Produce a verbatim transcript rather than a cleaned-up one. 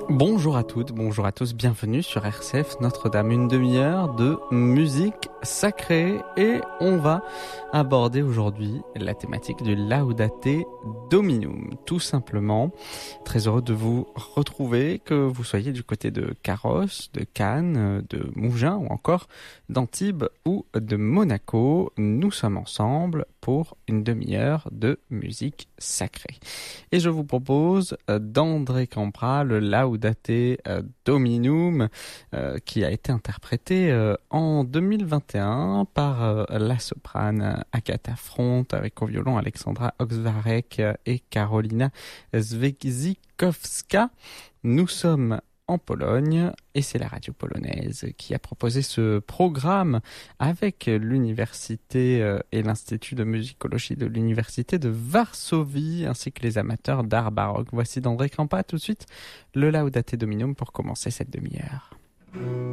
Bonjour à toutes, bonjour à tous, bienvenue sur R C F Notre-Dame, une demi-heure de musique sacrée et on va aborder aujourd'hui la thématique du Laudate Dominum, tout simplement. Très heureux de vous retrouver, que vous soyez du côté de Carros, de Cannes, de Mougins ou encore d'Antibes ou de Monaco. Nous sommes ensemble pour une demi-heure de musique sacrée. Et je vous propose d'André Campra, le Laudate Dominum, euh, qui a été interprété euh, en deux mille vingt et un par euh, la soprane Agatha Front, avec au violon Alexandra Oxvarek et Karolina Zwezikowska. Nous sommes en Pologne et c'est la radio polonaise qui a proposé ce programme avec l'université et l'Institut de musicologie de l'université de Varsovie ainsi que les amateurs d'art baroque. Voici d'André Campa tout de suite le Laudate Dominum pour commencer cette demi-heure.